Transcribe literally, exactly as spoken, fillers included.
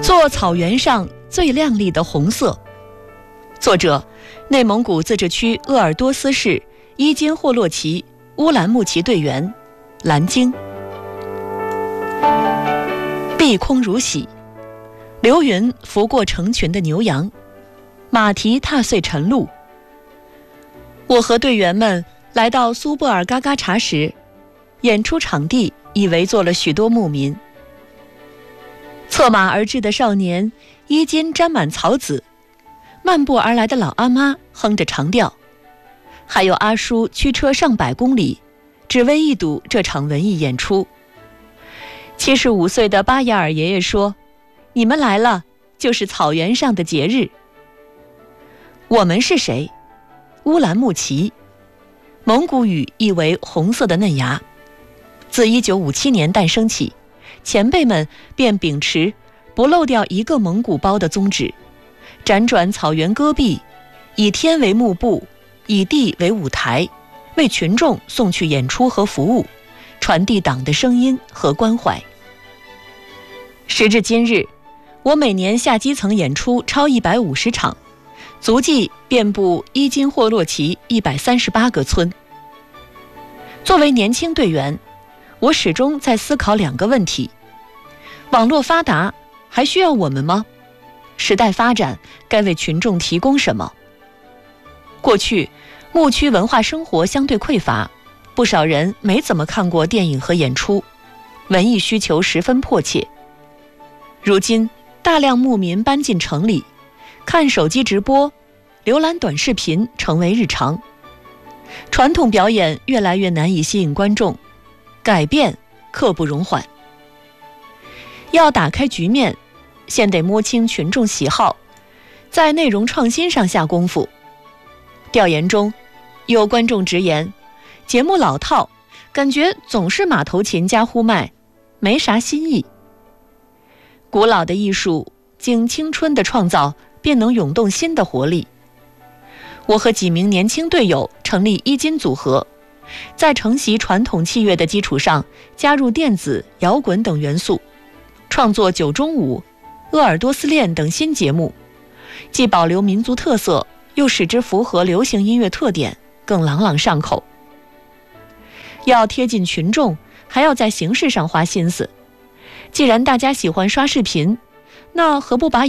做草原上最亮丽的红色。作者：内蒙古自治区鄂尔多斯市伊金霍洛旗乌兰牧骑队员蓝鲸。碧空如洗，流云拂过成群的牛羊，马蹄踏碎晨露。我和队员们来到苏布尔嘎嘎察时，演出场地已围坐了许多牧民。策马而至的少年衣襟沾满草籽，漫步而来的老阿妈哼着长调，还有阿叔驱车上百公里，只为一睹这场文艺演出。七十五岁的巴雅尔爷爷说：“你们来了，就是草原上的节日。”我们是谁？乌兰牧骑，蒙古语意为红色的嫩芽。自一九五七年诞生起，前辈们便秉持不漏掉一个蒙古包的宗旨，辗转草原戈壁，以天为幕布，以地为舞台，为群众送去演出和服务，传递党的声音和关怀。时至今日，我每年下基层演出超一百五十场，足迹遍布伊金霍洛旗一百三十八个村。作为年轻队员，我始终在思考两个问题：网络发达，还需要我们吗？时代发展，该为群众提供什么？过去，牧区文化生活相对匮乏，不少人没怎么看过电影和演出，文艺需求十分迫切。如今，大量牧民搬进城里，看手机直播、浏览短视频成为日常，传统表演越来越难以吸引观众，改变刻不容缓。要打开局面，先得摸清群众喜好，在内容创新上下功夫。调研中，有观众直言，节目老套，感觉总是马头琴加呼麦，没啥新意。古老的艺术经青春的创造，便能涌动新的活力。我和几名年轻队友成立伊金组合，在承袭传统器乐的基础上，加入电子、摇滚等元素，创作九中舞、鄂尔多斯恋等新节目，既保留民族特色，又使之符合流行音乐特点，更朗朗上口。要贴近群众，还要在形式上花心思。既然大家喜欢刷视频，那何不把